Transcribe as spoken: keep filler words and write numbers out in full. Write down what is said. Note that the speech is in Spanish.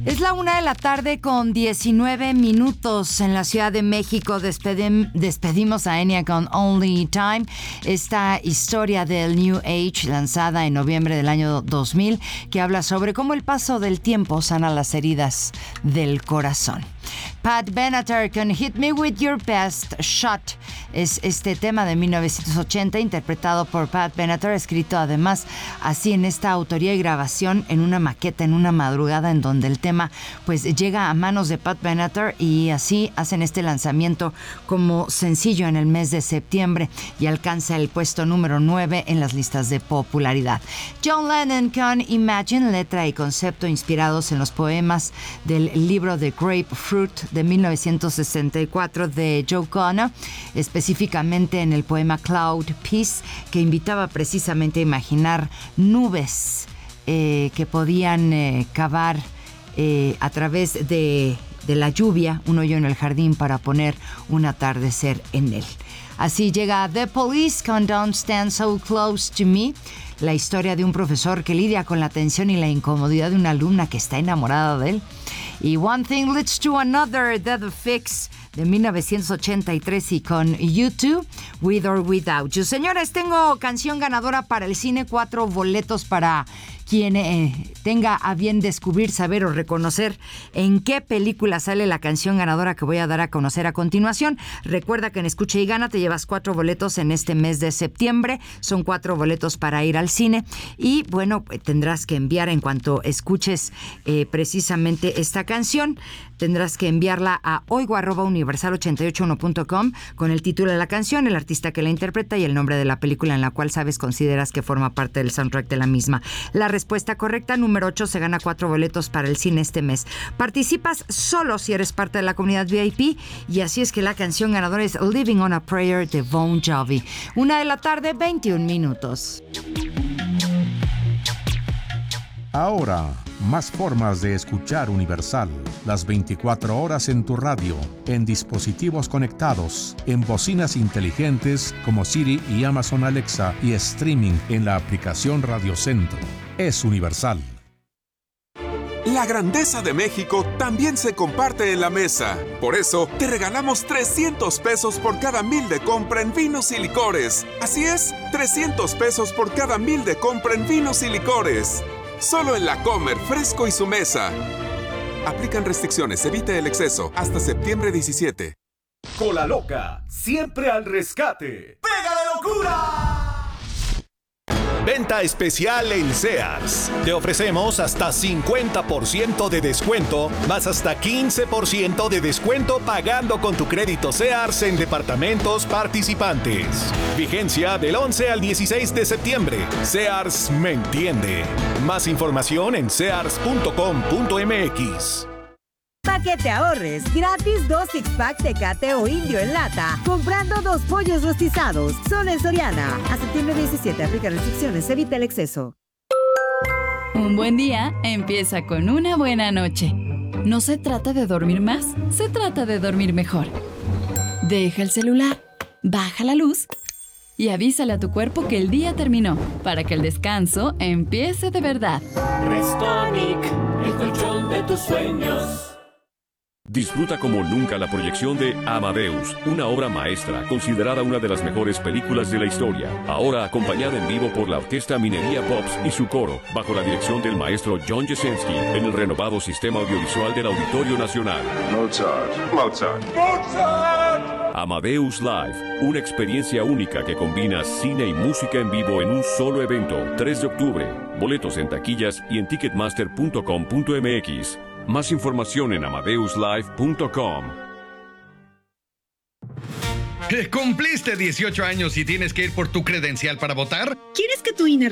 Es la una de la tarde con diecinueve minutos en la Ciudad de México. Despedim, despedimos a Enya con Only Time, esta historia del New Age lanzada en noviembre del año dos mil, que habla sobre cómo el paso del tiempo sana las heridas del corazón. Pat Benatar con Hit Me With Your Best Shot es este tema de mil novecientos ochenta, interpretado por Pat Benatar, escrito además así en esta autoría y grabación en una maqueta en una madrugada, en donde el tema pues llega a manos de Pat Benatar, y así hacen este lanzamiento como sencillo en el mes de septiembre y alcanza el puesto número nueve en las listas de popularidad. John Lennon con Imagine, letra y concepto inspirados en los poemas del libro The Grapefruit de mil novecientos sesenta y cuatro de Joe Conner, específicamente en el poema Cloud Peace, que invitaba precisamente a imaginar nubes eh, que podían eh, cavar eh, a través de, de la lluvia un hoyo en el jardín para poner un atardecer en él. Así llega The Police con Don't Stand So Close to Me, la historia de un profesor que lidia con la tensión y la incomodidad de una alumna que está enamorada de él. Y One Thing Leads to Another de The Fix de mil novecientos ochenta y tres, y con U dos, With or Without You. Señores, tengo canción ganadora para el cine, cuatro boletos para quien eh, tenga a bien descubrir, saber o reconocer en qué película sale la canción ganadora que voy a dar a conocer a continuación. Recuerda que en Escucha y Gana te llevas cuatro boletos en este mes de septiembre. Son cuatro boletos para ir al cine. Y bueno, tendrás que enviar, en cuanto escuches eh, precisamente esta canción, tendrás que enviarla a oigo arroba universal ochenta y ocho uno punto com con el título de la canción, el artista que la interpreta y el nombre de la película en la cual sabes, consideras que forma parte del soundtrack de la misma. La respuesta correcta, número ocho, se gana cuatro boletos para el cine este mes. Participas solo si eres parte de la comunidad V I P, y así es que la canción ganadora es Living on a Prayer de Bon Jovi. Una de la tarde, veintiún minutos. Ahora, más formas de escuchar Universal. Las veinticuatro horas en tu radio, en dispositivos conectados, en bocinas inteligentes como Siri y Amazon Alexa, y streaming en la aplicación Radio Centro. Es Universal. La grandeza de México también se comparte en la mesa. Por eso, te regalamos trescientos pesos por cada mil de compra en vinos y licores. Así es, trescientos pesos por cada mil de compra en vinos y licores. Solo en La Comer, Fresco y Su Mesa. Aplican restricciones, evite el exceso. Hasta septiembre diecisiete. Cola Loca, siempre al rescate. ¡Pega de locura! Venta especial en Sears. Te ofrecemos hasta cincuenta por ciento de descuento, más hasta quince por ciento de descuento pagando con tu crédito Sears en departamentos participantes. Vigencia del once al dieciséis de septiembre. Sears me entiende. Más información en sears punto com punto m x. Para que te ahorres, gratis dos six-pack Tecate o Indio en lata, comprando dos pollos rostizados. Solo en Soriana. A septiembre diecisiete, aplica restricciones, evita el exceso. Un buen día empieza con una buena noche. No se trata de dormir más, se trata de dormir mejor. Deja el celular, baja la luz y avísale a tu cuerpo que el día terminó, para que el descanso empiece de verdad. Restonic, el colchón de tus sueños. Disfruta como nunca la proyección de Amadeus, una obra maestra considerada una de las mejores películas de la historia. Ahora acompañada en vivo por la Orquesta Minería Pops y su coro, bajo la dirección del maestro John Jasinski, en el renovado sistema audiovisual del Auditorio Nacional. Mozart, Mozart, Mozart. Amadeus Live, una experiencia única que combina cine y música en vivo en un solo evento. tres de octubre. Boletos en taquillas y en ticketmaster punto com punto m x. Más información en amadeus live punto com. ¿Cumpliste dieciocho años y tienes que ir por tu credencial para votar? ¿Quieres que tu I N E